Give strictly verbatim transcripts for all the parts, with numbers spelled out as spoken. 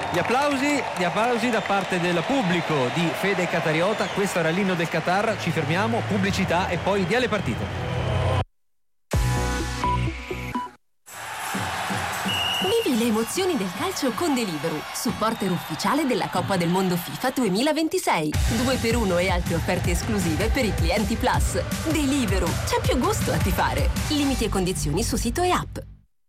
Gli applausi, gli applausi da parte del pubblico di Fede Qatariota. Questo era l'inno del Qatar. Ci fermiamo, pubblicità e poi via le partite. Vivi le emozioni del calcio con Deliveroo, supporter ufficiale della Coppa del Mondo FIFA duemilaventisei. due per uno e altre offerte esclusive per i clienti Plus. Deliveroo, c'è più gusto a tifare. Limiti e condizioni su sito e app.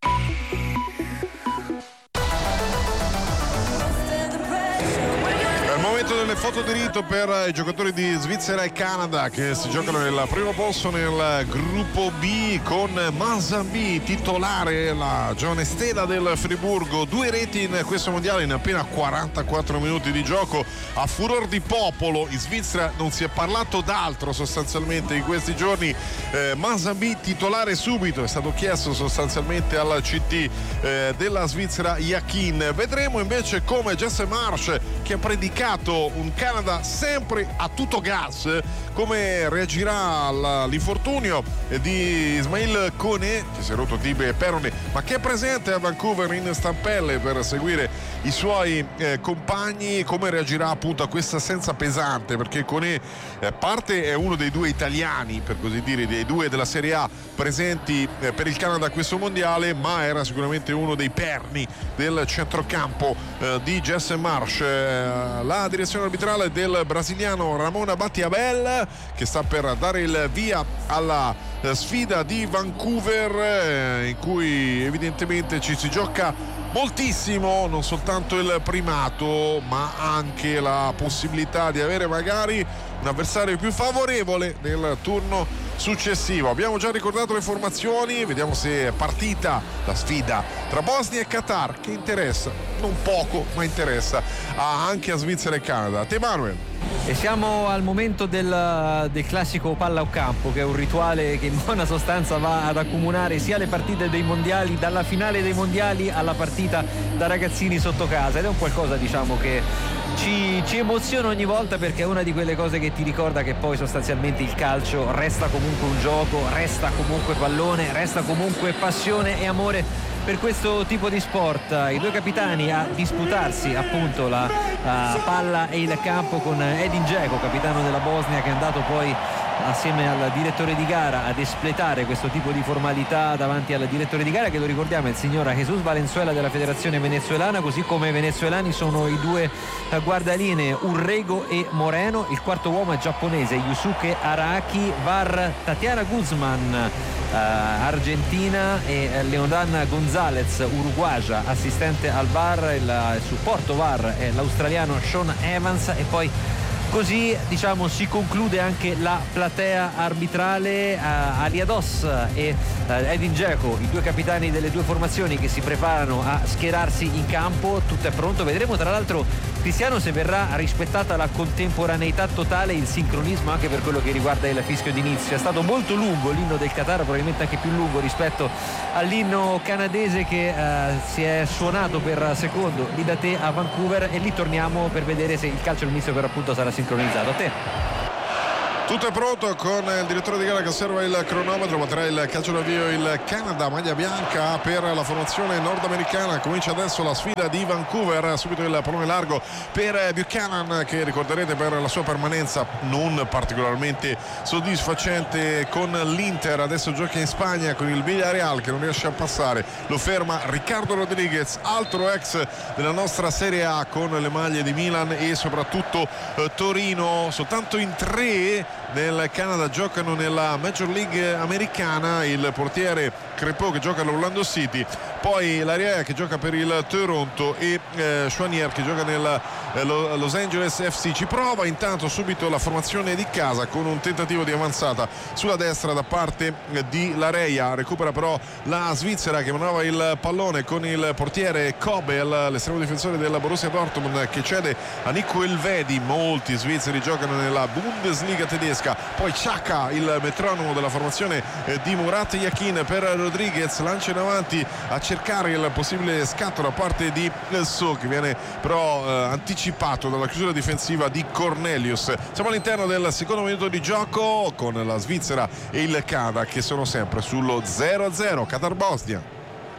Delle foto di rito per i giocatori di Svizzera e Canada che si giocano nel primo posto nel gruppo B con Mazambi titolare, la giovane stella del Friburgo, due reti in questo mondiale in appena quarantaquattro minuti di gioco a furor di popolo. In Svizzera non si è parlato d'altro sostanzialmente in questi giorni. eh, Mazambi titolare subito, è stato chiesto sostanzialmente al C T eh, della Svizzera Yakin. Vedremo invece come Jesse Marsch, che ha predicato un Canada sempre a tutto gas, come reagirà all'infortunio di Ismail Kone, che si è rotto tibia e perone, ma che è presente a Vancouver in stampelle per seguire i suoi eh, compagni, come reagirà appunto a questa assenza pesante, perché Kone eh, parte è uno dei due italiani, per così dire, dei due della Serie A presenti eh, per il Canada a questo mondiale, ma era sicuramente uno dei perni del centrocampo eh, di Jesse Marsch. Eh, la direzione arbitrale del brasiliano Ramon Abatiabel, che sta per dare il via alla eh, sfida di Vancouver, eh, in cui evidentemente ci si gioca moltissimo, non soltanto il primato ma anche la possibilità di avere magari un avversario più favorevole nel turno successivo. Abbiamo già ricordato le formazioni, vediamo se è partita la sfida tra Bosnia e Qatar, che interessa non poco, ma interessa anche a Svizzera e Canada. Te Manuel. E siamo al momento del, del classico palla o campo, che è un rituale che in buona sostanza va ad accomunare sia le partite dei mondiali, dalla finale dei mondiali alla partita da ragazzini sotto casa, ed è un qualcosa, diciamo, che ci, ci emoziona ogni volta, perché è una di quelle cose che ti ricorda che poi sostanzialmente il calcio resta comunque un gioco, resta comunque pallone, resta comunque passione e amore per questo tipo di sport. I due capitani a disputarsi appunto la, la palla e il campo, con Edin Dzeko, capitano della Bosnia, che è andato poi assieme al direttore di gara ad espletare questo tipo di formalità davanti al direttore di gara, che lo ricordiamo è il signor Jesus Valenzuela della federazione venezuelana, così come venezuelani sono i due guardalinee Urrego e Moreno. Il quarto uomo è giapponese Yusuke Araki, V A R Tatiana Guzman Uh, Argentina, e Leodan Gonzalez uruguagia, assistente al V A R. Il, il supporto V A R è l'australiano Sean Evans, e poi così, diciamo, si conclude anche la platea arbitrale. uh, Aliados e uh, Edin Dzeko, i due capitani delle due formazioni, che si preparano a schierarsi in campo. Tutto è pronto, vedremo tra l'altro, Cristiano, se verrà rispettata la contemporaneità totale, il sincronismo anche per quello che riguarda il fischio d'inizio. È stato molto lungo l'inno del Qatar, probabilmente anche più lungo rispetto all'inno canadese che eh, si è suonato per secondo lì da te a Vancouver, e lì torniamo per vedere se il calcio all'inizio per appunto sarà sincronizzato. A te. Tutto è pronto con il direttore di gara che osserva il cronometro, batterà il calcio d'avvio il Canada, maglia bianca per la formazione nordamericana. Comincia adesso la sfida di Vancouver, subito il pallone largo per Buchanan, che ricorderete per la sua permanenza non particolarmente soddisfacente con l'Inter. Adesso gioca in Spagna con il Villarreal, che non riesce a passare, lo ferma Ricardo Rodriguez, altro ex della nostra Serie A con le maglie di Milan e soprattutto eh, Torino. Soltanto in tre nel Canada giocano nella Major League americana, il portiere Crepeau che gioca all'Orlando City, poi Lariea che gioca per il Toronto e eh, Chouanier che gioca nel eh, Los Angeles F C. Ci prova intanto subito la formazione di casa con un tentativo di avanzata sulla destra da parte di Larea, recupera però la Svizzera che manovra il pallone con il portiere Kobel, l'estremo difensore del Borussia Dortmund, che cede a Nico Elvedi. Molti svizzeri giocano nella Bundesliga tedesca. Poi Xhaka, il metronomo della formazione di Murat Yakin per Rodriguez, lancia in avanti a cercare il possibile scatto da parte di So, che viene però eh, anticipato dalla chiusura difensiva di Cornelius. Siamo all'interno del secondo minuto di gioco con la Svizzera e il Canada che sono sempre sullo zero a zero. Qatar-Bosnia.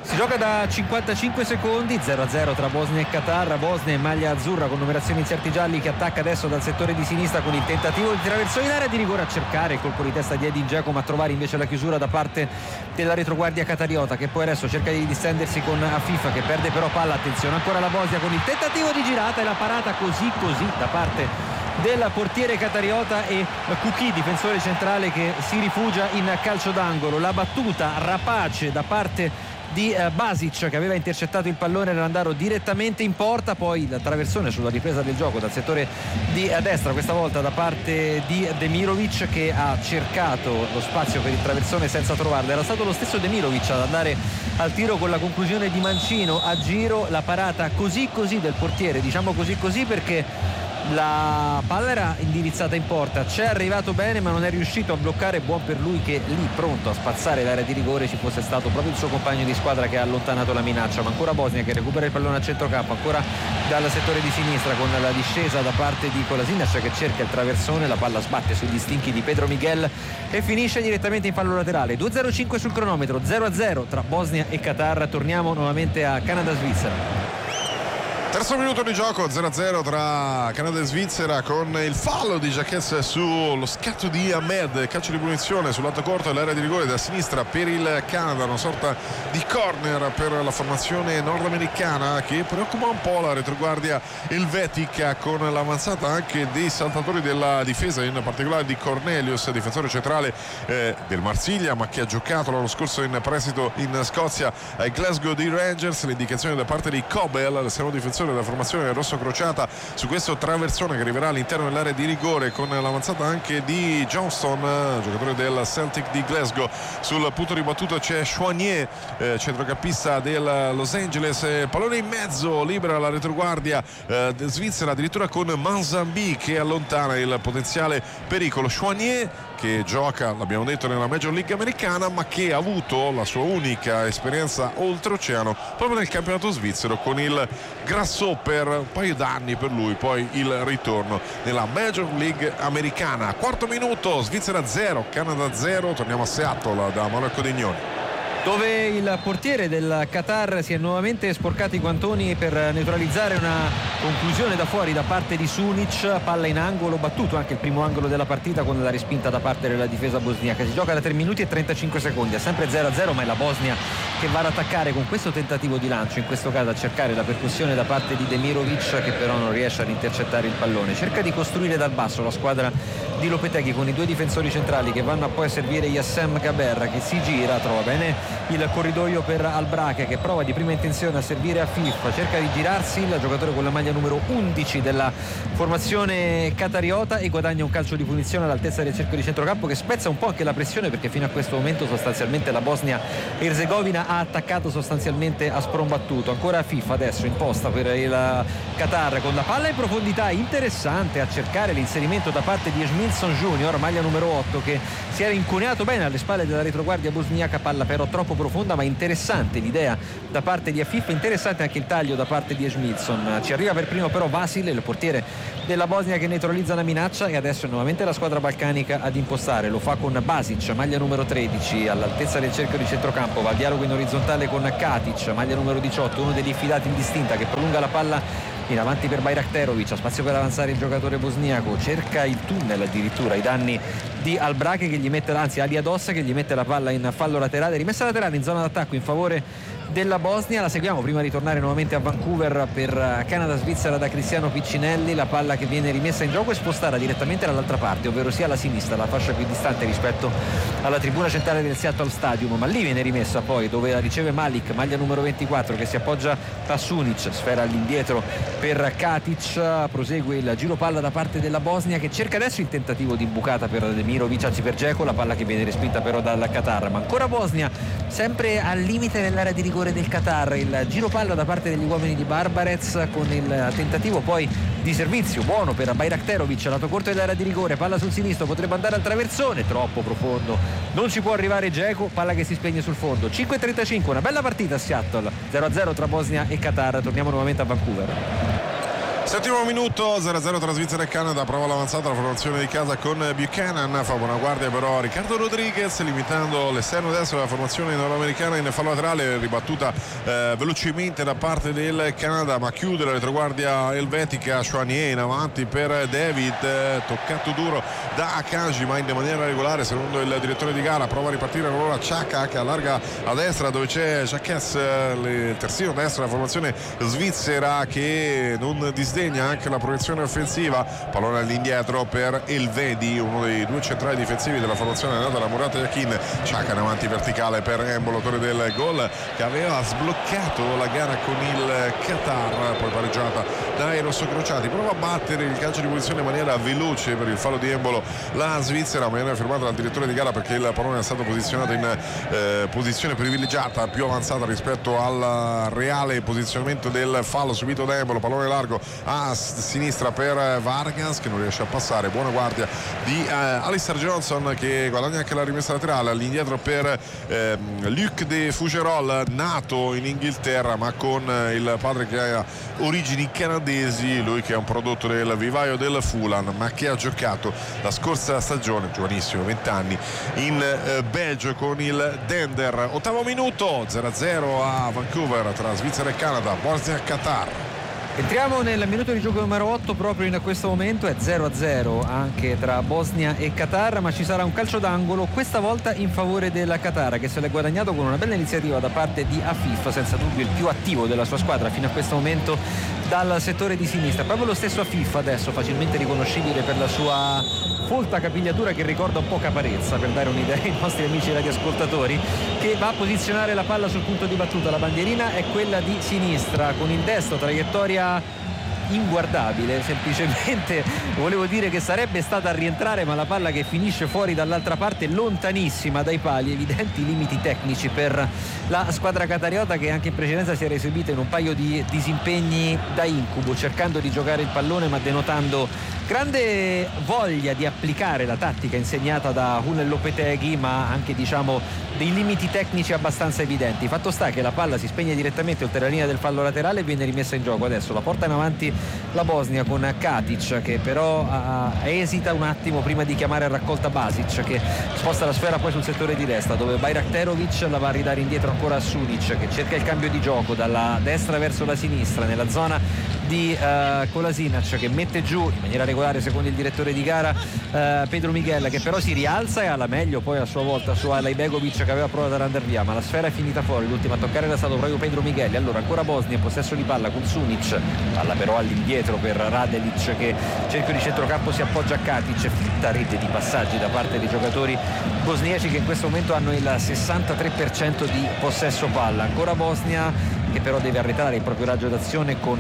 Si gioca da cinquantacinque secondi, zero a zero tra Bosnia e Qatar. Bosnia in maglia azzurra con numerazione inserti gialli, che attacca adesso dal settore di sinistra con il tentativo di traversone in area di rigore a cercare il colpo di testa di Edin Dzeko, ma a trovare invece la chiusura da parte della retroguardia qatariota, che poi adesso cerca di distendersi con Afifa, che perde però palla. Attenzione ancora la Bosnia con il tentativo di girata e la parata così così da parte del portiere qatariota e Kuki, difensore centrale, che si rifugia in calcio d'angolo. La battuta rapace da parte di uh, Basic, che aveva intercettato il pallone nell'andare direttamente in porta, poi la traversone sulla ripresa del gioco dal settore di uh, destra, questa volta da parte di Demirovic, che ha cercato lo spazio per il traversone senza trovarlo. Era stato lo stesso Demirovic ad andare al tiro con la conclusione di Mancino a giro. La parata così così del portiere, diciamo così così perché la palla era indirizzata in porta, c'è arrivato bene ma non è riuscito a bloccare. Buon per lui che lì, pronto a spazzare l'area di rigore, ci fosse stato proprio il suo compagno di squadra che ha allontanato la minaccia. Ma ancora Bosnia che recupera il pallone a centrocampo, ancora dal settore di sinistra con la discesa da parte di Kolasinac, che cerca il traversone, la palla sbatte sugli stinchi di Pedro Miguel e finisce direttamente in fallo laterale. due a zero cinque sul cronometro, zero a zero tra Bosnia e Qatar. Torniamo nuovamente a Canada-Svizzera. Terzo minuto di gioco, zero a zero tra Canada e Svizzera, con il fallo di Jacques sullo scatto di Ahmed. Calcio di punizione sul lato corto dell'area di rigore da sinistra per il Canada, una sorta di corner per la formazione nordamericana, che preoccupa un po' la retroguardia elvetica, con l'avanzata anche dei saltatori della difesa, in particolare di Cornelius, difensore centrale eh, del Marsiglia, ma che ha giocato l'anno scorso in prestito in Scozia ai Glasgow di Rangers. Le indicazioni da parte di Kobel, l'esterno difensore della formazione rosso-crociata, su questo traversone che arriverà all'interno dell'area di rigore, con l'avanzata anche di Johnston, giocatore del Celtic di Glasgow. Sul punto di battuta c'è Chouanier, eh, centrocampista del Los Angeles. Eh, pallone in mezzo, libera la retroguardia eh, svizzera, addirittura con Manzambi che allontana il potenziale pericolo. Chouanier che gioca, l'abbiamo detto, nella Major League americana, ma che ha avuto la sua unica esperienza oltreoceano proprio nel campionato svizzero con il Grasshopper, un paio d'anni per lui, poi il ritorno nella Major League americana. Quarto minuto, Svizzera zero, Canada zero. Torniamo a Seattle da Marco Dignoni, dove il portiere del Qatar si è nuovamente sporcato i guantoni per neutralizzare una conclusione da fuori da parte di Sunic. Palla in angolo, battuto anche il primo angolo della partita con la respinta da parte della difesa bosniaca. Si gioca da tre minuti e trentacinque secondi, è sempre zero a zero, ma è la Bosnia che va ad attaccare con questo tentativo di lancio, in questo caso a cercare la percussione da parte di Demirovic, che però non riesce ad intercettare il pallone. Cerca di costruire dal basso la squadra di Lopetegui con i due difensori centrali che vanno a poi a servire Yassem Gaber, che si gira, trova bene il corridoio per Albrache, che prova di prima intenzione a servire a Fif, cerca di girarsi il giocatore con la maglia numero undici della formazione qatariota e guadagna un calcio di punizione all'altezza del cerchio di centrocampo, che spezza un po' anche la pressione, perché fino a questo momento sostanzialmente la Bosnia Erzegovina ha attaccato sostanzialmente a sprombattuto. Ancora Fif adesso in posta per il Qatar con la palla in profondità, interessante a cercare l'inserimento da parte di Esmilson Junior, maglia numero otto, che si era incuneato bene alle spalle della retroguardia bosniaca. Palla però troppo profonda, ma interessante l'idea da parte di Afif, interessante anche il taglio da parte di Esmilson. Ci arriva per primo però Vasil, il portiere della Bosnia, che neutralizza la minaccia, e adesso è nuovamente la squadra balcanica ad impostare. Lo fa con Basic, maglia numero tredici, all'altezza del cerchio di centrocampo, va al dialogo in orizzontale con Katic, maglia numero diciotto, uno degli infilati in distinta, che prolunga la palla in avanti per Bayrakterovic, ha spazio per avanzare il giocatore bosniaco, cerca il tunnel addirittura ai danni di Albrache, che gli mette, anzi Ali Adossa, che gli mette la palla in fallo laterale, rimessa laterale in zona d'attacco in favore della Bosnia. La seguiamo prima di tornare nuovamente a Vancouver per Canada-Svizzera da Cristiano Piccinelli. La palla che viene rimessa in gioco e spostata direttamente dall'altra parte, ovvero sia alla sinistra, la fascia più distante rispetto alla tribuna centrale del Seattle Stadium, ma lì viene rimessa poi dove la riceve Malik, maglia numero ventiquattro, che si appoggia a Sunic, sfera all'indietro per Katic, prosegue il giro palla da parte della Bosnia, che cerca adesso il tentativo di imbucata per Demirovic, anzi per Dzeko, la palla che viene respinta però dal Qatar. Ma ancora Bosnia sempre al limite dell'area di rigore del Qatar, il giro palla da parte degli uomini di Barbarez con il tentativo poi di servizio buono per Bayrakterovic, lato corto dell'area di rigore, palla sul sinistro, potrebbe andare al traversone, troppo profondo, non ci può arrivare Dzeko, palla che si spegne sul fondo. Cinque e trentacinque, una bella partita a Seattle, zero a zero tra Bosnia e Qatar. Torniamo nuovamente a Vancouver. Settimo minuto, zero a zero tra Svizzera e Canada, prova l'avanzata la formazione di casa con Buchanan, fa buona guardia però Ricardo Rodriguez, limitando l'esterno destro della formazione nordamericana in fallo laterale, ribattuta eh, velocemente da parte del Canada, ma chiude la retroguardia elvetica. Chouanier in avanti per David, eh, toccato duro da Akanji ma in maniera regolare secondo il direttore di gara. Prova a ripartire allora Xhaka che allarga a destra dove c'è Jacques, eh, il terzino destro della formazione svizzera, che non disdegna anche la proiezione offensiva. Pallone all'indietro per Elvedi, uno dei due centrali difensivi della formazione allenata da Murat Yakin. Xhaka in avanti verticale per Embolo, autore del gol che aveva sbloccato la gara con il Qatar, poi pareggiata dai rossocrociati. Prova a battere il calcio di punizione in maniera veloce per il fallo di Embolo la Svizzera, ma viene fermata dal direttore di gara perché il pallone è stato posizionato in eh, posizione privilegiata, più avanzata rispetto al reale posizionamento del fallo subito da Embolo. Pallone largo a sinistra per Vargas che non riesce a passare, buona guardia di eh, Alistair Johnson che guadagna anche la rimessa laterale. All'indietro per eh, Luc de Fougerolles, nato in Inghilterra ma con eh, il padre che ha origini canadesi, lui che è un prodotto del vivaio del Fulham ma che ha giocato la scorsa stagione, giovanissimo, venti anni, in eh, Belgio con il Dender. Ottavo minuto, zero a zero a Vancouver tra Svizzera e Canada, Bosnia-Qatar. Entriamo nel minuto di gioco numero otto, proprio in questo momento è zero a zero anche tra Bosnia e Qatar, ma ci sarà un calcio d'angolo questa volta in favore della Qatar, che se l'è guadagnato con una bella iniziativa da parte di Afif, senza dubbio il più attivo della sua squadra fino a questo momento dal settore di sinistra. Proprio lo stesso Afif adesso, facilmente riconoscibile per la sua folta capigliatura che ricorda un po' Caparezza, per dare un'idea ai nostri amici radioascoltatori, che va a posizionare la palla sul punto di battuta. La bandierina è quella di sinistra, con il destro traiettoria inguardabile, semplicemente volevo dire che sarebbe stata a rientrare, ma la palla che finisce fuori dall'altra parte, lontanissima dai pali, evidenti limiti tecnici per la squadra qatariota, che anche in precedenza si era esibita in un paio di disimpegni da incubo, cercando di giocare il pallone ma denotando grande voglia di applicare la tattica insegnata da Hunel Lopetegui, ma anche diciamo dei limiti tecnici abbastanza evidenti. Fatto sta che la palla si spegne direttamente oltre la linea del fallo laterale e viene rimessa in gioco. Adesso la porta in avanti la Bosnia con Katic, che però uh, esita un attimo prima di chiamare a raccolta Basic, che sposta la sfera poi sul settore di destra, dove Bayraktarovic la va a ridare indietro ancora a Sunic, che cerca il cambio di gioco dalla destra verso la sinistra nella zona di uh, Kolasinac, che mette giù in maniera regolare secondo il direttore di gara uh, Pedro Miguel, che però si rialza e alla meglio poi a sua volta su Alaibegovic, che aveva provato ad andare via, ma la sfera è finita fuori. L'ultimo a toccare era stato proprio Pedro Miguel. Allora ancora Bosnia in possesso di palla con Sunic, palla però all'indietro per Radelic, che cerchio di centrocampo si appoggia a Katic. Fitta rete di passaggi da parte dei giocatori bosniaci, che in questo momento hanno il sessantatré per cento di possesso palla. Ancora Bosnia che però deve arretrare il proprio raggio d'azione con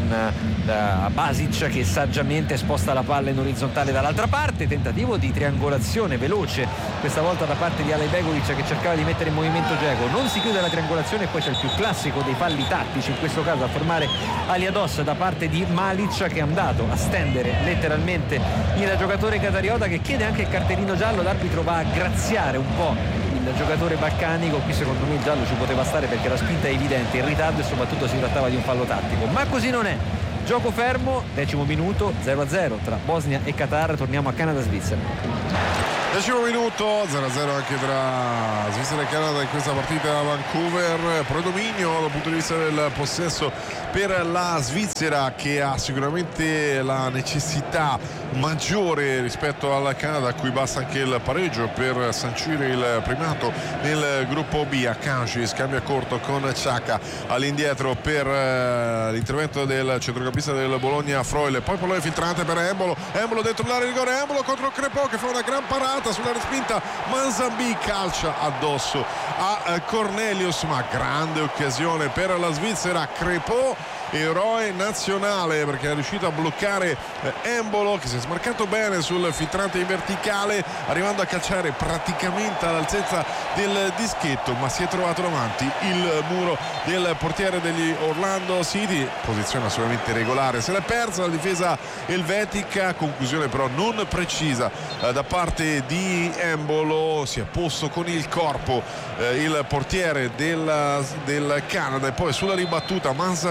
uh, Basic, che saggiamente sposta la palla in orizzontale dall'altra parte. Tentativo di triangolazione veloce questa volta da parte di Alaibegovic, che cercava di mettere in movimento Dzeko. Non si chiude la triangolazione e poi c'è il più classico dei falli tattici, in questo caso a formare Aliados da parte di Malic, che è andato a stendere letteralmente il giocatore qatariota, che chiede anche il cartellino giallo. L'arbitro va a graziare un po' il giocatore balcanico. Qui secondo me il giallo ci poteva stare perché la spinta è evidente, il ritardo, e soprattutto si trattava di un fallo tattico, ma così non è. Gioco fermo, decimo minuto, zero a zero tra Bosnia e Qatar. Torniamo a Canada-Svizzera. Decimo minuto, zero a zero anche tra Svizzera e Canada in questa partita a Vancouver. Predominio dal punto di vista del possesso per la Svizzera, che ha sicuramente la necessità maggiore rispetto al Canada, a cui basta anche il pareggio per sancire il primato nel gruppo B. Akanji scambia corto con Xhaka, all'indietro per l'intervento del centrocampista del Bologna Freuler, poi pallone filtrante per Embolo, Embolo dentro l'area di rigore, Embolo contro Crepò che fa una gran parata sulla respinta. Manzambi calcia addosso a Cornelius, ma grande occasione per la Svizzera. Crepò, eroe nazionale, perché è riuscito a bloccare Embolo, che si è smarcato bene sul filtrante in verticale, arrivando a calciare praticamente all'altezza del dischetto, ma si è trovato davanti il muro del portiere degli Orlando City. Posizione assolutamente regolare, se l'è persa la difesa elvetica. Conclusione però non precisa eh, da parte di Embolo. Si è posto con il corpo eh, il portiere del, del Canada, e poi sulla ribattuta Manzambi ha provato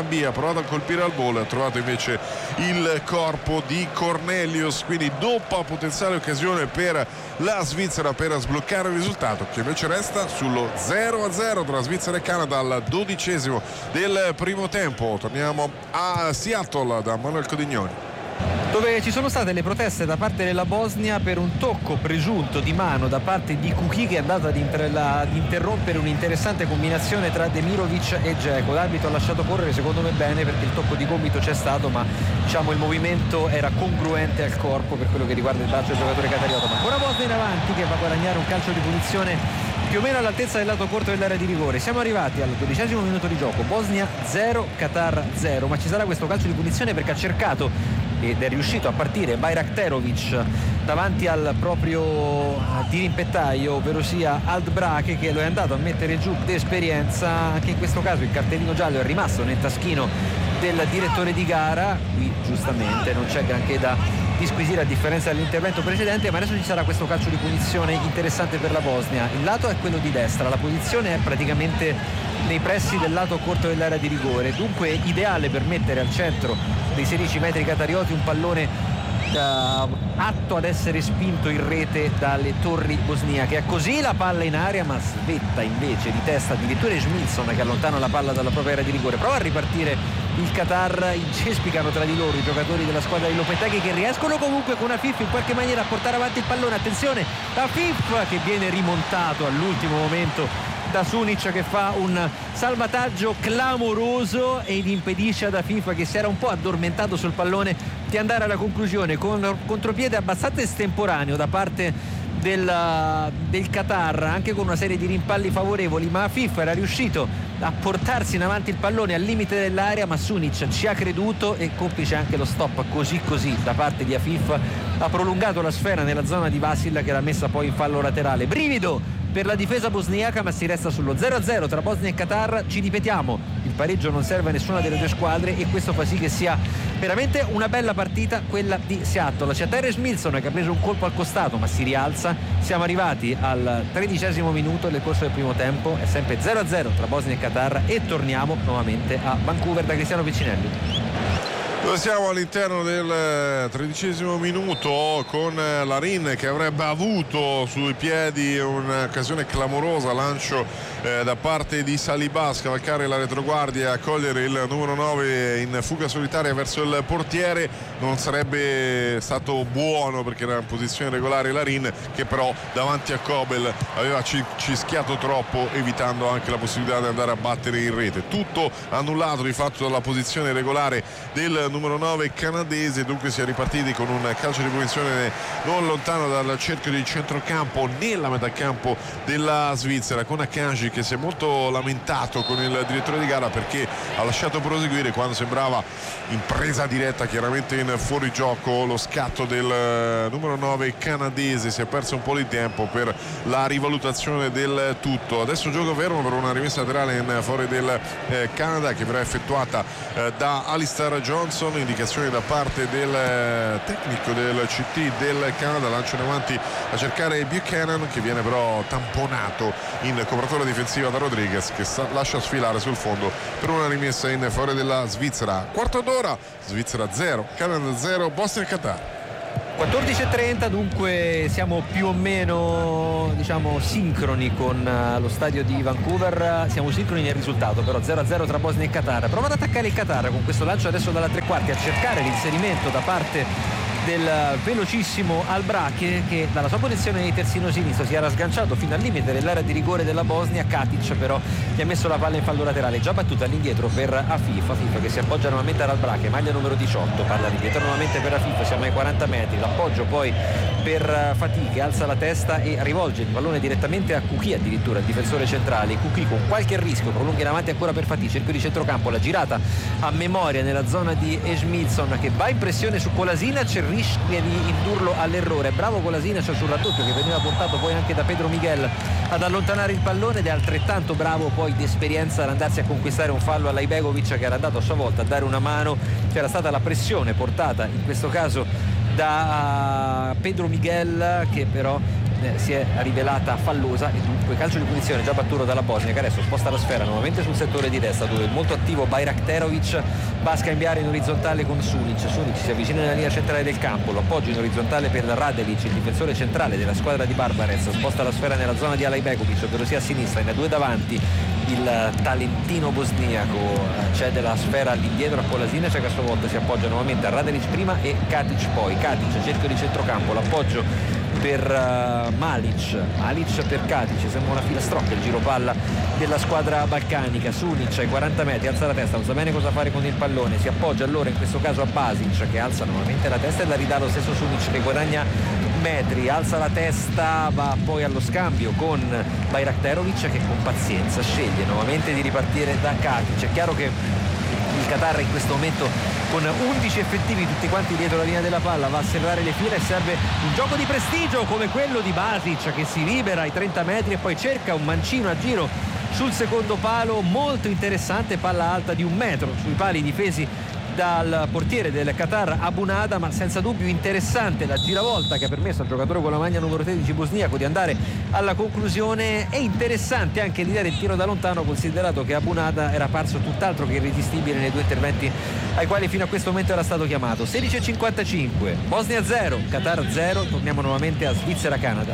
provato a colpire al volo, ha trovato invece il corpo di Cornelius, quindi doppia potenziale occasione per la Svizzera per sbloccare il risultato, che invece resta sullo zero a zero tra Svizzera e Canada al dodicesimo del primo tempo. Torniamo a Seattle da Manuel Codignoni, dove ci sono state le proteste da parte della Bosnia per un tocco presunto di mano da parte di Kuki, che è andato ad, inter- ad interrompere un'interessante combinazione tra Demirovic e Dzeko. L'arbitro ha lasciato correre, secondo me bene, perché il tocco di gomito c'è stato, ma diciamo il movimento era congruente al corpo per quello che riguarda il braccio del giocatore qatariota. Ma ancora Bosnia in avanti, che va a guadagnare un calcio di punizione più o meno all'altezza del lato corto dell'area di rigore. Siamo arrivati al dodicesimo minuto di gioco, Bosnia zero, Qatar zero, ma ci sarà questo calcio di punizione perché ha cercato ed è riuscito a partire Bayraktarovic davanti al proprio dirimpettaio, ovvero sia Aldbrake, che lo è andato a mettere giù d'esperienza. Anche in questo caso il cartellino giallo è rimasto nel taschino del direttore di gara. Qui giustamente non c'è granché da disquisire a differenza dell'intervento precedente, ma adesso ci sarà questo calcio di punizione interessante per la Bosnia. Il lato è quello di destra, la posizione è praticamente nei pressi del lato corto dell'area di rigore, dunque ideale per mettere al centro dei sedici metri qatarioti un pallone Uh, atto ad essere spinto in rete dalle torri bosniache. È così la palla in aria, ma svetta invece di testa addirittura Schmilson, che allontana la palla dalla propria area di rigore. Prova a ripartire il Qatar, incespicano tra di loro i giocatori della squadra di Lopetegui, che riescono comunque con Afif in qualche maniera a portare avanti il pallone. Attenzione, Afif che viene rimontato all'ultimo momento da Sunic, che fa un salvataggio clamoroso ed impedisce ad Afif, che si era un po' addormentato sul pallone, di andare alla conclusione con contropiede abbastanza estemporaneo da parte del, del Qatar, anche con una serie di rimpalli favorevoli, ma Afif era riuscito a portarsi in avanti il pallone al limite dell'area, ma Sunic ci ha creduto e, complice anche lo stop così così da parte di Afif, ha prolungato la sfera nella zona di Vasil, che l'ha messa poi in fallo laterale. Brivido per la difesa bosniaca, ma si resta sullo zero a zero tra Bosnia e Qatar. Ci ripetiamo, il pareggio non serve a nessuna delle due squadre e questo fa sì che sia veramente una bella partita quella di Seattle. C'è Terence Milson che ha preso un colpo al costato ma si rialza. Siamo arrivati al tredicesimo minuto del corso del primo tempo, è sempre zero a zero tra Bosnia e Qatar e torniamo nuovamente a Vancouver da Cristiano Piccinelli. Dove siamo all'interno del tredicesimo minuto con Larin che avrebbe avuto sui piedi un'occasione clamorosa, lancio eh, da parte di Saliba a scavalcare la retroguardia e a cogliere il numero nove in fuga solitaria verso il portiere. Non sarebbe stato buono perché era in posizione regolare Larin, che però davanti a Kobel aveva cischiato troppo, evitando anche la possibilità di andare a battere in rete. Tutto annullato di fatto dalla posizione regolare del numero nove canadese. Dunque si è ripartiti con un calcio di punizione non lontano dal cerchio di centrocampo, nella metà campo della Svizzera, con Akanji che si è molto lamentato con il direttore di gara perché ha lasciato proseguire quando sembrava in presa diretta, chiaramente in fuorigioco, lo scatto del numero nove canadese. Si è perso un po' di tempo per la rivalutazione del tutto. Adesso gioco fermo per una rimessa laterale in fuori del eh, Canada, che verrà effettuata eh, da Alistair Johnson. Indicazione da parte del tecnico del C T del Canada, lancio in avanti a cercare Buchanan, che viene però tamponato in copertura difensiva da Rodriguez, che sa- lascia sfilare sul fondo per una rimessa in fuori della Svizzera. Quarto d'ora, Svizzera zero, Canada zero, Bosnia e Qatar. quattordici e trenta, dunque siamo più o meno diciamo sincroni con lo stadio di Vancouver, siamo sincroni nel risultato, però zero a zero tra Bosnia e Qatar. Prova ad attaccare il Qatar con questo lancio adesso dalla tre quarti, a cercare l'inserimento da parte del velocissimo Aldbrake, che dalla sua posizione di terzino sinistro si era sganciato fino al limite dell'area di rigore della Bosnia. Katic però gli ha messo la palla in fallo laterale, già battuta all'indietro per Afif. Afif che si appoggia nuovamente ad Aldbrake, maglia numero diciotto, palla all'indietro nuovamente per Afif, siamo ai quaranta metri, l'appoggio poi per Fatih, che alza la testa e rivolge il pallone direttamente a Kuki, addirittura il difensore centrale. Kuki con qualche rischio prolunga in avanti ancora per Fatih, cerchio di centrocampo, la girata a memoria nella zona di Schmilson, che va in pressione su Kolasinac, rischia di indurlo all'errore. Bravo Kolasinac sul raddoppio, che veniva portato poi anche da Pedro Miguel ad allontanare il pallone, ed è altrettanto bravo poi di esperienza ad andarsi a conquistare un fallo alla Ibegovic, che era andato a sua volta a dare una mano. C'era stata la pressione portata in questo caso da Pedro Miguel, che però eh, si è rivelata fallosa e dunque calcio di punizione già battuto dalla Bosnia, che adesso sposta la sfera nuovamente sul settore di destra, dove il molto attivo Bajraktarovic va a scambiare in orizzontale con Sunic. Sunic si avvicina alla linea centrale del campo, lo appoggio in orizzontale per Radelic, il difensore centrale della squadra di Barbarez, sposta la sfera nella zona di Alajbegovic, ovvero sia a sinistra, in due davanti il talentino bosniaco cede la sfera all'indietro a Kolasinac, che a sua volta si appoggia nuovamente a Radelic prima e Katic poi. Katic cerchio di centrocampo, l'appoggio per uh, Malic Malic per Katic, sembra una filastrocca il giro palla della squadra balcanica. Sunic ai quaranta metri alza la testa, non sa bene cosa fare con il pallone, si appoggia allora in questo caso a Basic, che alza nuovamente la testa e la ridà lo stesso Sunic, che guadagna metri, alza la testa, va poi allo scambio con Bajraktarovic, che con pazienza sceglie nuovamente di ripartire da Katic. È chiaro che il Qatar in questo momento con undici effettivi tutti quanti dietro la linea della palla va a serrare le fila e serve un gioco di prestigio come quello di Basic, che si libera ai trenta metri e poi cerca un mancino a giro sul secondo palo molto interessante, palla alta di un metro sui pali difesi dal portiere del Qatar Abunada, ma senza dubbio interessante la giravolta che ha permesso al giocatore con la maglia numero tredici bosniaco di andare alla conclusione. È interessante anche l'idea del tiro da lontano, considerato che Abunada era parso tutt'altro che irresistibile nei due interventi ai quali fino a questo momento era stato chiamato. Sedici e cinquantacinque, Bosnia zero, Qatar zero. Torniamo nuovamente a Svizzera-Canada.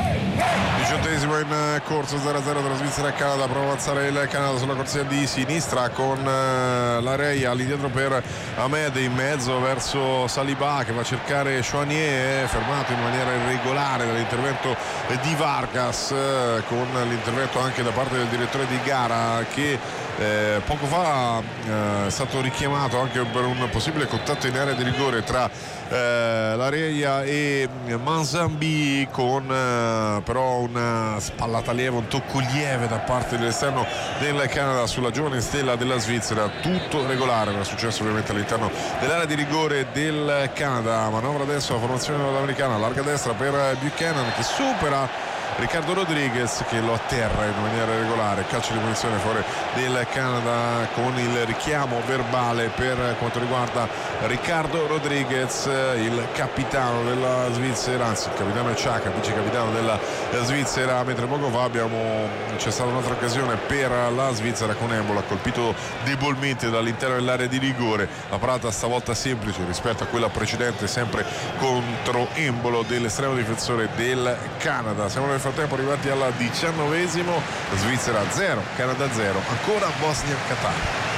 Diciottesimo in corso, zero a zero tra Svizzera e Canada. Prova a avanzare il Canada sulla corsia di sinistra con uh, la Reia all'indietro per Ahmed, in mezzo verso Saliba che va a cercare Chouanier, fermato in maniera irregolare dall'intervento di Vargas, eh, con l'intervento anche da parte del direttore di gara, che eh, poco fa eh, è stato richiamato anche per un possibile contatto in area di rigore tra eh, la Reia e Manzambi, con eh, però una spallata lieve, un tocco lieve da parte dell'esterno del Canada sulla giovane stella della Svizzera. Tutto regolare, era successo ovviamente all'interno dell'area di rigore del Canada. Manovra adesso la formazione nordamericana, larga destra per Buchanan, che supera Ricardo Rodriguez, che lo atterra in maniera regolare. Calcio di punizione fuori del Canada con il richiamo verbale per quanto riguarda Ricardo Rodriguez, il capitano della Svizzera, anzi il capitano Ciacca, vice capitano della Svizzera, mentre poco fa abbiamo c'è stata un'altra occasione per la Svizzera con Embolo, ha colpito debolmente dall'interno dell'area di rigore. La parata stavolta semplice rispetto a quella precedente, sempre contro Embolo dell'estremo difensore del Canada. Siamo nel frattempo arrivati al diciannovesimo, Svizzera zero, Canada zero, ancora Bosnia-Qatar,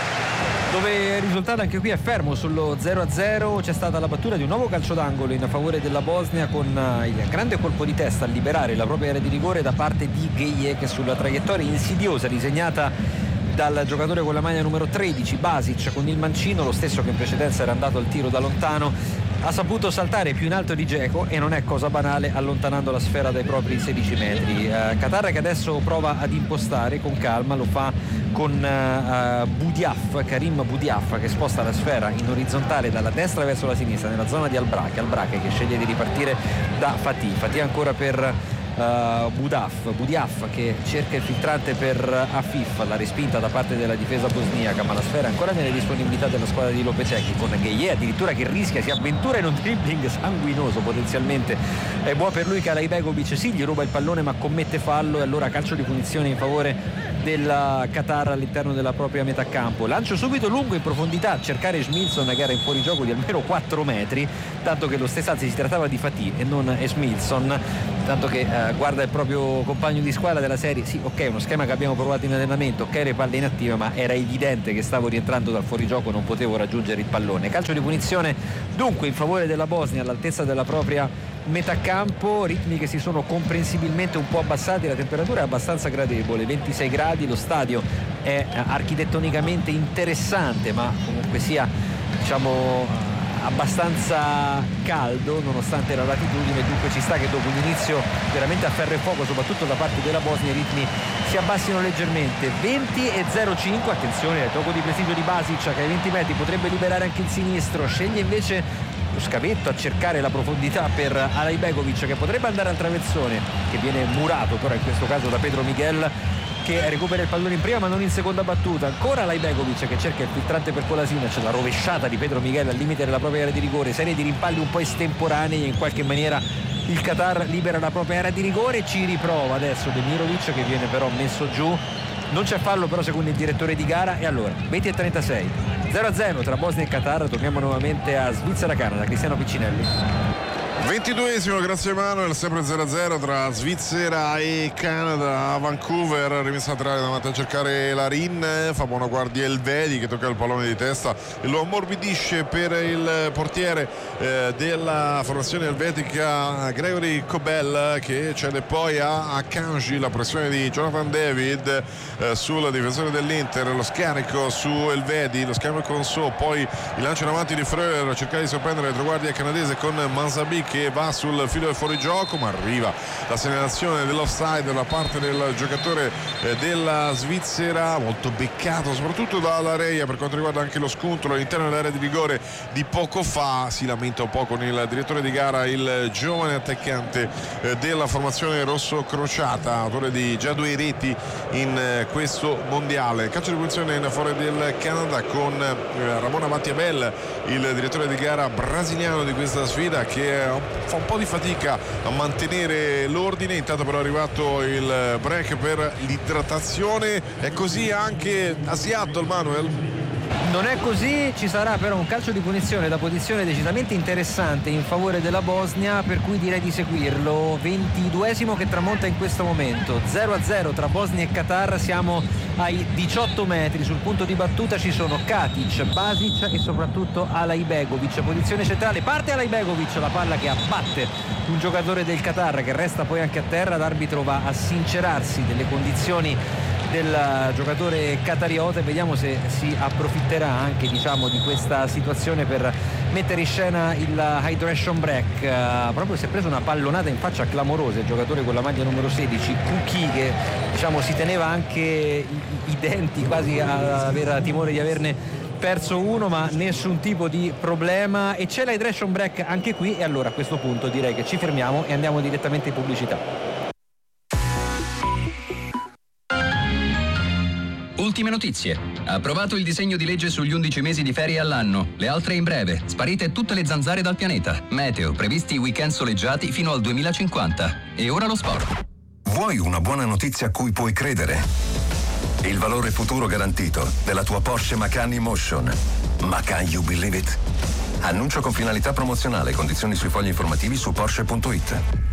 dove il risultato anche qui è fermo sullo zero a zero. C'è stata la battuta di un nuovo calcio d'angolo in favore della Bosnia, con il grande colpo di testa a liberare la propria area di rigore da parte di Gueye, che sulla traiettoria insidiosa disegnata dal giocatore con la maglia numero tredici Basic, con il mancino, lo stesso che in precedenza era andato al tiro da lontano, ha saputo saltare più in alto di Dzeko, e non è cosa banale, allontanando la sfera dai propri sedici metri. eh, Qatar che adesso prova ad impostare con calma, lo fa con uh, Boudiaf, Karim Boudiaf, che sposta la sfera in orizzontale dalla destra verso la sinistra nella zona di Albrache, Albrache che sceglie di ripartire da Fatih, Fatih ancora per Uh, Budaf, Budiaf che cerca il filtrante per Afif, la respinta da parte della difesa bosniaca, ma la sfera ancora nelle disponibilità della squadra di Lopetecchi, con Gueye addirittura che rischia, si avventura in un dribbling sanguinoso potenzialmente. È buono per lui che Alajbegovic sì, gli ruba il pallone ma commette fallo, e allora calcio di punizione in favore del Qatar all'interno della propria metà campo. Lancio subito lungo in profondità a cercare Smilson, che era in fuorigioco di almeno quattro metri, tanto che lo stesso, anzi si trattava di Fatih e non Smilson, tanto che eh, guarda il proprio compagno di squadra della serie, sì ok, uno schema che abbiamo provato in allenamento, ok le palle inattive, ma era evidente che stavo rientrando dal fuorigioco, non potevo raggiungere il pallone. Calcio di punizione dunque in favore della Bosnia all'altezza della propria metà campo, ritmi che si sono comprensibilmente un po' abbassati, la temperatura è abbastanza gradevole, ventisei gradi, lo stadio è architettonicamente interessante, ma comunque sia diciamo abbastanza caldo nonostante la latitudine, dunque ci sta che dopo un inizio veramente a ferro e fuoco soprattutto da parte della Bosnia i ritmi si abbassino leggermente. Venti e zero cinque, attenzione al gioco di prestigio di Basic che ai venti metri potrebbe liberare anche il sinistro, sceglie invece lo scavetto a cercare la profondità per Alajbegovic, che potrebbe andare al traversone, che viene murato però in questo caso da Pedro Miguel, che recupera il pallone in prima ma non in seconda battuta. Ancora Lajbegovic che cerca il filtrante per Kolasinac, c'è la rovesciata di Pedro Miguel al limite della propria area di rigore, serie di rimpalli un po' estemporanei e in qualche maniera il Qatar libera la propria area di rigore. Ci riprova adesso Demirovic che viene però messo giù, non c'è fallo però secondo il direttore di gara. E allora venti e trentasei, zero a zero tra Bosnia e Qatar. Torniamo nuovamente a Svizzera-Canada. Cristiano Piccinelli. ventiduesimo, grazie Manuel, sempre zero a zero tra Svizzera e Canada a Vancouver. Rimessa laterale davanti a cercare Larin, fa buona guardia Elvedi che tocca il pallone di testa e lo ammorbidisce per il portiere eh, della formazione elvetica Gregory Kobel, che cede poi a Akanji. La pressione di Jonathan David eh, sul difensore dell'Inter, lo scarico su Elvedi, lo scambio con So, poi il lancio in avanti di Freuler a cercare di sorprendere il retroguardia canadese con Manzabi che va sul filo del fuorigioco, ma arriva la segnalazione dell'offside da parte del giocatore eh, della Svizzera, molto beccato soprattutto dalla Reia per quanto riguarda anche lo scontro all'interno dell'area di rigore di poco fa. Si lamenta un po' con il direttore di gara il giovane attaccante eh, della formazione rosso crociata, autore di già due reti in eh, questo mondiale. Calcio di punizione in favore del Canada con eh, Ramon Abatiabel, il direttore di gara brasiliano di questa sfida, che eh, fa un po' di fatica a mantenere l'ordine. Intanto però è arrivato il break per l'idratazione. È così anche a Seattle, Manuel? Non è così, ci sarà però un calcio di punizione da posizione decisamente interessante in favore della Bosnia, per cui direi di seguirlo. ventiduesimo che tramonta in questo momento, zero a zero tra Bosnia e Qatar. Siamo ai diciotto metri, sul punto di battuta ci sono Katic, Basic e soprattutto Alajbegovic. Posizione centrale, parte Alajbegovic, la palla che abbatte un giocatore del Qatar che resta poi anche a terra. L'arbitro va a sincerarsi delle condizioni del giocatore qatariota e vediamo se si approfitterà anche, diciamo, di questa situazione per mettere in scena il hydration break. Uh, proprio si è preso una pallonata in faccia clamorosa il giocatore con la maglia numero sedici, Kuki, che diciamo si teneva anche i, i denti quasi a avere timore di averne perso uno, ma nessun tipo di problema. E c'è l'hydration break anche qui, e allora a questo punto direi che ci fermiamo e andiamo direttamente in pubblicità. Ultime notizie. Approvato il disegno di legge sugli undici mesi di ferie all'anno. Le altre in breve. Sparite tutte le zanzare dal pianeta. Meteo. Previsti weekend soleggiati fino al duemilacinquanta. E ora lo sport. Vuoi una buona notizia a cui puoi credere? Il valore futuro garantito della tua Porsche Macan E-Motion. Macan, you believe it? Annuncio con finalità promozionale. Condizioni sui fogli informativi su Porsche punto it.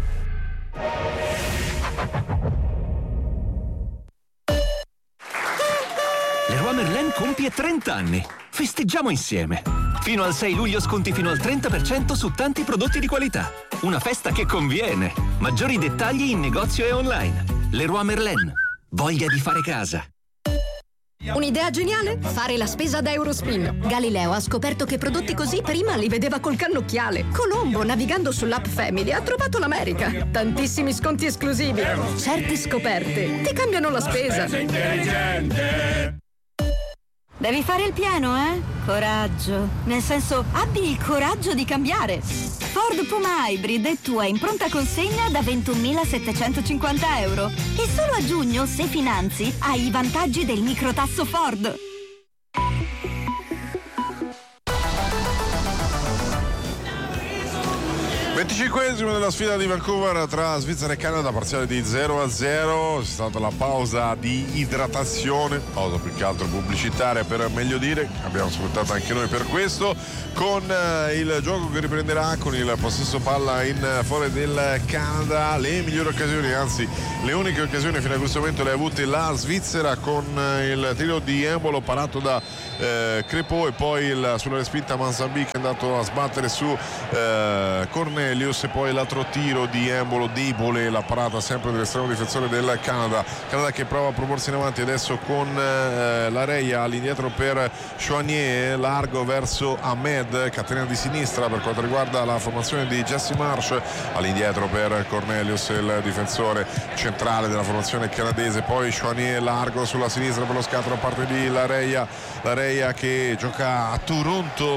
Leroy Merlin compie trenta anni. Festeggiamo insieme. Fino al sei luglio sconti fino al trenta per cento su tanti prodotti di qualità. Una festa che conviene. Maggiori dettagli in negozio e online. Leroy Merlin. Voglia di fare casa. Un'idea geniale? Fare la spesa da Eurospin. Galileo ha scoperto che prodotti così prima li vedeva col cannocchiale. Colombo, navigando sull'app Family, ha trovato l'America. Tantissimi sconti esclusivi. Certe scoperte ti cambiano la spesa. Devi fare il pieno, eh? Coraggio. Nel senso, abbi il coraggio di cambiare. Ford Puma Hybrid è tua in pronta consegna da ventunomilasettecentocinquanta euro. E solo a giugno, se finanzi, hai i vantaggi del microtasso Ford. venticinquesimo della sfida di Vancouver tra Svizzera e Canada, parziale di zero a zero. C'è stata la pausa di idratazione, pausa più che altro pubblicitaria per meglio dire, abbiamo sfruttato anche noi per questo, con eh, il gioco che riprenderà con il possesso palla in favore del Canada. Le migliori occasioni, anzi le uniche occasioni fino a questo momento le ha avute la Svizzera, con eh, il tiro di Embolo parato da eh, Crepeau e poi il, sulla respinta Manzambi che è andato a sbattere su eh, Cornet e poi l'altro tiro di Embolo debole, la parata sempre dell'estremo difensore del Canada. Canada che prova a proporsi in avanti adesso con eh, la Reia all'indietro per Chouanier, largo verso Ahmed, catena di sinistra per quanto riguarda la formazione di Jesse Marsh, all'indietro per Cornelius, il difensore centrale della formazione canadese, poi Chouanier largo sulla sinistra per lo scatto da parte di la Reia, la Reia che gioca a Toronto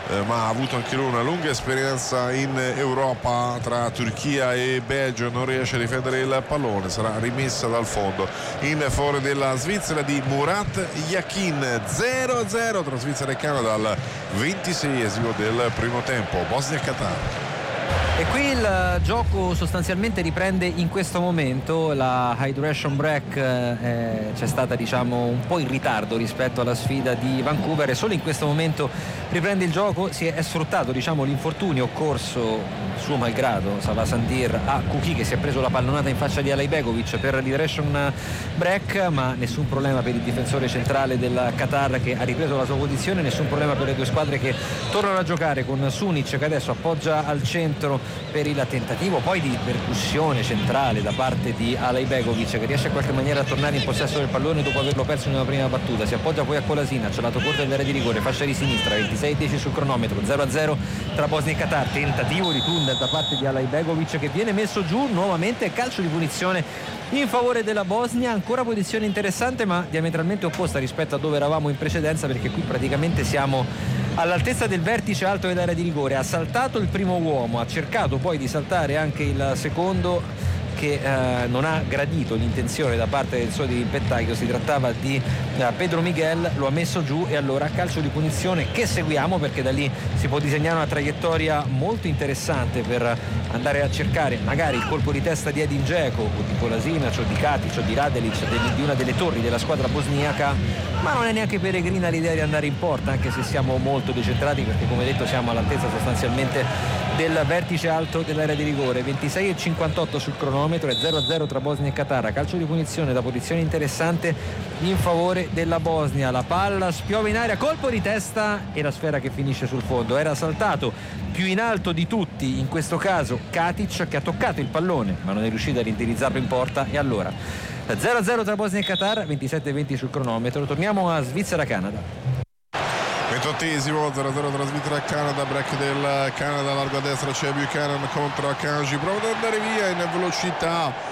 eh, ma ha avuto anche lui una lunga esperienza in Europa tra Turchia e Belgio, non riesce a difendere il pallone, sarà rimessa dal fondo in favore della Svizzera di Murat Yakin. Zero a zero tra Svizzera e Canada al ventiseiesimo del primo tempo. Bosnia-Qatar. E qui il gioco sostanzialmente riprende in questo momento. La hydration break eh, c'è stata, diciamo, un po' in ritardo rispetto alla sfida di Vancouver, e solo in questo momento riprende il gioco. Si è, è sfruttato, diciamo, l'infortunio occorso suo malgrado Salah Sandir a Kuki, che si è preso la pallonata in faccia di Alaibegovic per l'hydration break, ma nessun problema per il difensore centrale del Qatar che ha ripreso la sua posizione, nessun problema per le due squadre che tornano a giocare, con Sunic che adesso appoggia al centro per il tentativo poi di percussione centrale da parte di Alaibegovic, che riesce in qualche maniera a tornare in possesso del pallone dopo averlo perso in una prima battuta. Si appoggia poi a Kolasinac, lato corto dell'area di rigore, fascia di sinistra, ventisei a dieci sul cronometro, zero a zero tra Bosnia e Qatar. Tentativo di tunnel da parte di Alaibegovic che viene messo giù nuovamente, calcio di punizione in favore della Bosnia. Ancora posizione interessante, ma diametralmente opposta rispetto a dove eravamo in precedenza, perché qui praticamente siamo all'altezza del vertice alto dell'area di rigore. Ha saltato il primo uomo, ha cercato poi di saltare anche il secondo, che eh, non ha gradito l'intenzione da parte del suo dirimpettaio. Si trattava di eh, Pedro Miguel, lo ha messo giù, e allora calcio di punizione che seguiamo, perché da lì si può disegnare una traiettoria molto interessante per andare a cercare magari il colpo di testa di Edin Dzeko o di Kolasinac o di Katic o di Radelic, di una delle torri della squadra bosniaca, ma non è neanche peregrina l'idea di andare in porta, anche se siamo molto decentrati, perché come detto siamo all'altezza sostanzialmente del vertice alto dell'area di rigore. Ventisei e cinquantotto sul cronometro, è zero a zero tra Bosnia e Qatar. Calcio di punizione da posizione interessante in favore della Bosnia. La palla spiova in aria, colpo di testa e la sfera che finisce sul fondo. Era saltato più in alto di tutti in questo caso Katic, che ha toccato il pallone ma non è riuscito a indirizzarlo in porta, e allora zero a zero tra Bosnia e Qatar, ventisette e venti sul cronometro. Torniamo a Svizzera-Canada. ventottesimo, zero a zero tra Svizzera e Canada. Break del Canada, largo a destra c'è Buchanan contro Akanji, prova ad andare via in velocità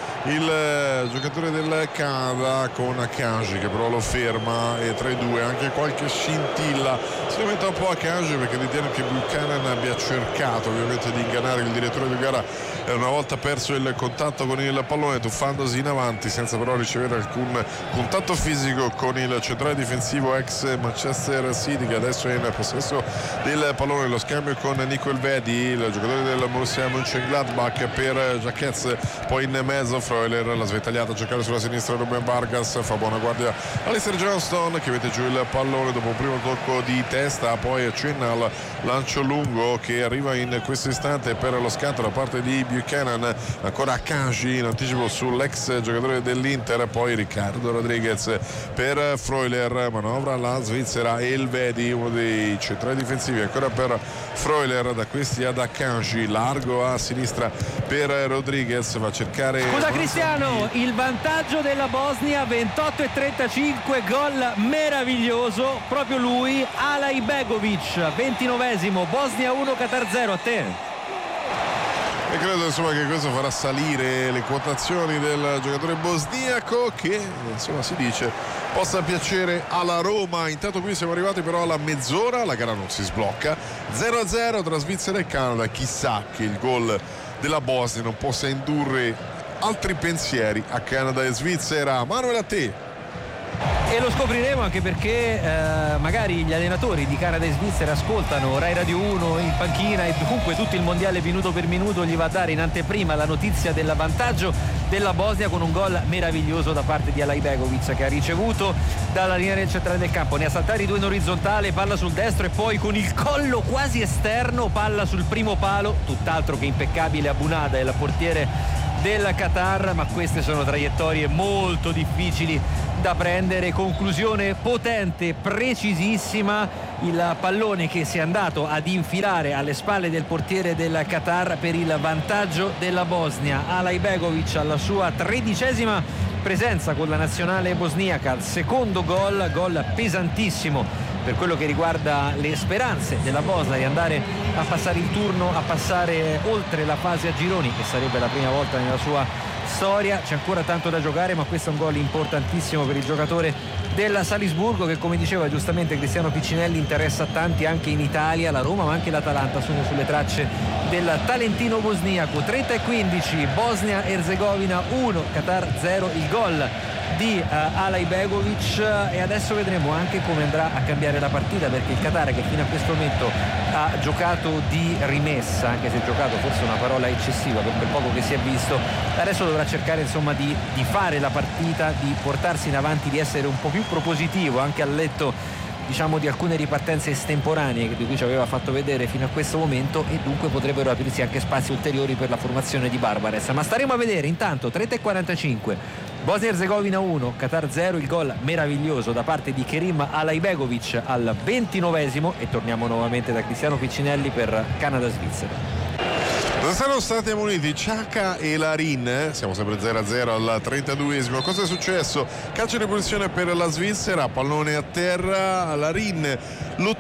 il giocatore del Canada con Akanji che però lo ferma, e tre due anche qualche scintilla. Si lamenta un po' Akanji perché ritiene che Buchanan abbia cercato ovviamente di ingannare il direttore di gara una volta perso il contatto con il pallone, tuffandosi in avanti senza però ricevere alcun contatto fisico con il centrale difensivo ex Manchester City, che adesso è in possesso del pallone. Lo scambio con Nico Elvedi, il giocatore del Borussia Mönchengladbach, per Jacquez, poi in mezzo Freuler, la sventagliata a giocare sulla sinistra Ruben Vargas, fa buona guardia Alistair Johnston che mette giù il pallone dopo un primo tocco di testa, poi accenna al lancio lungo che arriva in questo istante per lo scatto da parte di Buchanan. Ancora Akanji in anticipo sull'ex giocatore dell'Inter, poi Riccardo Rodriguez per Freuler, manovra la Svizzera. Elvedi, uno dei centrali difensivi, ancora per Freuler, da questi ad Akanji, largo a sinistra per Rodriguez, va a cercare. Scusa Cristiano, il vantaggio della Bosnia, ventotto e trentacinque, gol meraviglioso, proprio lui, Alaibegovic, ventinovesimo, Bosnia uno Qatar zero. A te. E credo insomma che questo farà salire le quotazioni del giocatore bosniaco, che insomma si dice possa piacere alla Roma. Intanto qui siamo arrivati però alla mezz'ora, la gara non si sblocca, zero a zero tra Svizzera e Canada. Chissà che il gol della Bosnia non possa indurre altri pensieri a Canada e Svizzera. Manuel, a te. E lo scopriremo, anche perché eh, magari gli allenatori di Canada e Svizzera ascoltano Rai Radio uno in panchina, e comunque tutto il mondiale minuto per minuto gli va a dare in anteprima la notizia del vantaggio della Bosnia con un gol meraviglioso da parte di Alaibegovic, che ha ricevuto dalla linea del centrale del campo, ne ha saltati due in orizzontale, palla sul destro e poi con il collo quasi esterno palla sul primo palo, tutt'altro che impeccabile Abunada, il portiere del Qatar, ma queste sono traiettorie molto difficili da prendere. Conclusione potente, precisissima, il pallone che si è andato ad infilare alle spalle del portiere del Qatar per il vantaggio della Bosnia. Alaibegovic alla sua tredicesima presenza con la nazionale bosniaca, al secondo gol, gol pesantissimo per quello che riguarda le speranze della Bosnia di andare a passare il turno, a passare oltre la fase a gironi, che sarebbe la prima volta nella sua storia, c'è ancora tanto da giocare, ma questo è un gol importantissimo per il giocatore del Salisburgo che, come diceva giustamente Cristiano Piccinelli, interessa a tanti anche in Italia. La Roma ma anche l'Atalanta sono sulle tracce del talentino bosniaco. trenta e quindici, Bosnia-Erzegovina uno, Qatar zero, il gol di uh, Alaibegovic, e adesso vedremo anche come andrà a cambiare la partita, perché il Qatar, che fino a questo momento ha giocato di rimessa, anche se giocato forse una parola eccessiva per quel poco che si è visto, adesso dovrà cercare insomma di, di fare la partita, di portarsi in avanti, di essere un po' più propositivo anche al letto, diciamo, di alcune ripartenze estemporanee di cui ci aveva fatto vedere fino a questo momento, e dunque potrebbero aprirsi anche spazi ulteriori per la formazione di Barbares. Ma staremo a vedere. Intanto trenta e quarantacinque, Bosnia-Erzegovina uno, Qatar zero, il gol meraviglioso da parte di Kerim Alaibegovic al ventinovesimo, e torniamo nuovamente da Cristiano Piccinelli per Canada-Svizzera. Sono stati ammoniti Xhaka e Larin, siamo sempre zero a zero al trentaduesimo. Cosa è successo? Calcio di punizione per la Svizzera, pallone a terra, Larin lo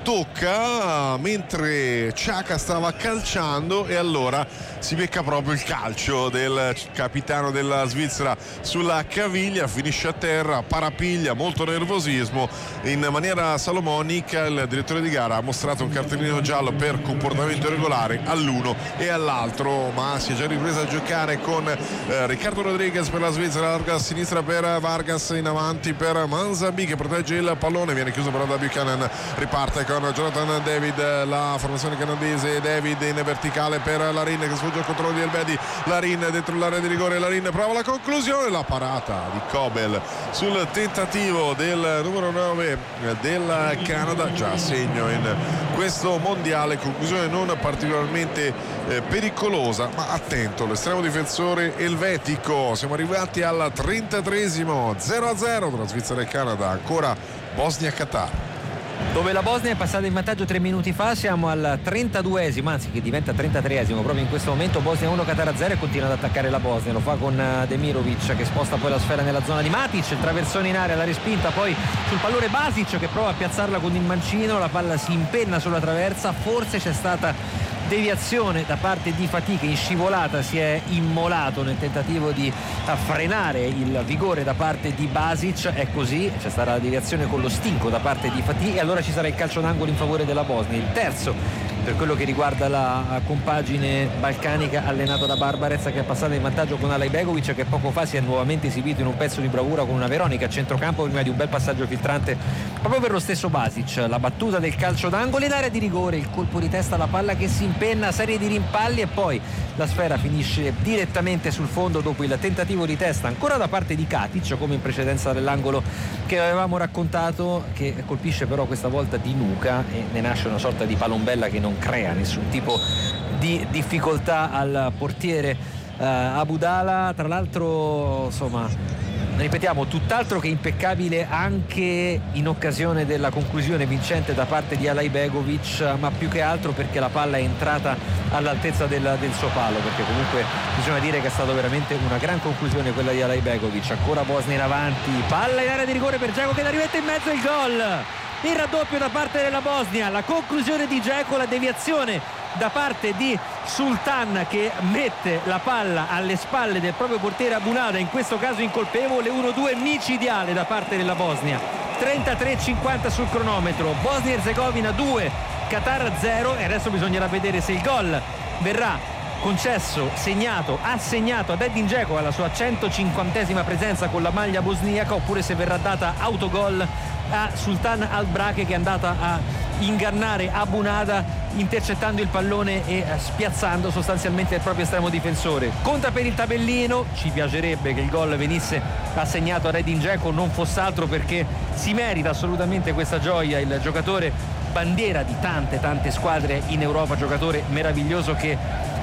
tocca mentre Xhaka stava calciando, e allora si becca proprio il calcio del capitano della Svizzera sulla caviglia, finisce a terra, parapiglia, molto nervosismo. In maniera salomonica il direttore di gara ha mostrato un cartellino giallo per comportamento irregolare all'uno e all'altro, ma si è già ripresa a giocare con eh, Riccardo Rodriguez per la Svizzera, larga a sinistra per Vargas, in avanti per Manzambi che protegge il pallone, viene chiuso però da Buchanan, riparte con Jonathan David, la formazione canadese. David in verticale per Larin che sfugge il controllo di Elvedi, Larin dentro l'area di rigore, Larin prova la conclusione, la parata di Kobel sul tentativo del numero nove del Canada, già segno in questo mondiale, conclusione non particolarmente eh, pericolosa, ma attento l'estremo difensore elvetico. Siamo arrivati al trentatreesimo, zero a zero tra Svizzera e Canada, ancora Bosnia-Qatar, dove la Bosnia è passata in vantaggio tre minuti fa. Siamo al trentaduesimo, anzi che diventa trentatreesimo proprio in questo momento. Bosnia uno, Qatar zero, e continua ad attaccare la Bosnia, lo fa con Demirovic che sposta poi la sfera nella zona di Matic, il traversone in area, la respinta poi sul pallone Basic che prova a piazzarla con il mancino, la palla si impenna sulla traversa, forse c'è stata deviazione da parte di Fatih che in scivolata si è immolato nel tentativo di frenare il vigore da parte di Basic. È così, c'è stata la deviazione con lo stinco da parte di Fatih, e allora ci sarà il calcio d'angolo in favore della Bosnia, il terzo per quello che riguarda la compagine balcanica allenata da Barbares, che è passata in vantaggio con Alaibegovic, che poco fa si è nuovamente esibito in un pezzo di bravura con una Veronica a centrocampo prima di un bel passaggio filtrante proprio per lo stesso Basic. La battuta del calcio d'angolo in area di rigore, il colpo di testa alla palla che si impenna, serie di rimpalli, e poi la sfera finisce direttamente sul fondo dopo il tentativo di testa ancora da parte di Katic, come in precedenza dell'angolo che avevamo raccontato, che colpisce però questa volta di nuca e ne nasce una sorta di palombella che non crea nessun tipo di difficoltà al portiere uh, Abudala. Tra l'altro, insomma, ripetiamo, tutt'altro che impeccabile anche in occasione della conclusione vincente da parte di Alaibegovic, ma più che altro perché la palla è entrata all'altezza del, del suo palo, perché comunque bisogna dire che è stata veramente una gran conclusione quella di Alaibegovic. Ancora Bosnia in avanti, palla in area di rigore per Dzeko che la rimette in mezzo, il gol, il raddoppio da parte della Bosnia, la conclusione di Dzeko, la deviazione da parte di Sultan che mette la palla alle spalle del proprio portiere Abunada, in questo caso incolpevole. Uno due micidiale da parte della Bosnia, trentatré cinquanta sul cronometro. Bosnia-Erzegovina due, Qatar zero, e adesso bisognerà vedere se il gol verrà concesso, segnato, assegnato ad Edin Dzeko alla sua centocinquantesima presenza con la maglia bosniaca, oppure se verrà data autogol a Sultan Al-Brake, che è andata a ingannare Abunada intercettando il pallone e spiazzando sostanzialmente il proprio estremo difensore. Conta per il tabellino, ci piacerebbe che il gol venisse assegnato a Edin Dzeko, non fosse altro perché si merita assolutamente questa gioia il giocatore bandiera di tante tante squadre in Europa, giocatore meraviglioso che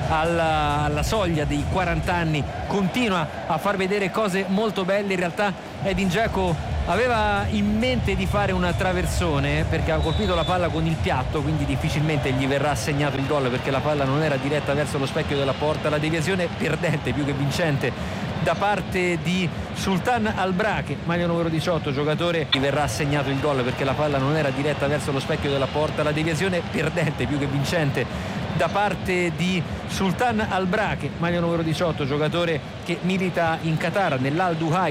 alla, alla soglia dei quaranta anni continua a far vedere cose molto belle. In realtà Edin Dzeko aveva in mente di fare una traversone perché ha colpito la palla con il piatto, quindi difficilmente gli verrà assegnato il gol perché la palla non era diretta verso lo specchio della porta. La deviazione perdente più che vincente da parte di Sultan Al-Brake, maglia numero diciotto, giocatore, gli verrà assegnato il gol perché la palla non era diretta verso lo specchio della porta. La deviazione perdente più che vincente da parte di Sultan Al Brake, maglia numero diciotto, giocatore che milita in Qatar nell'Al Duhai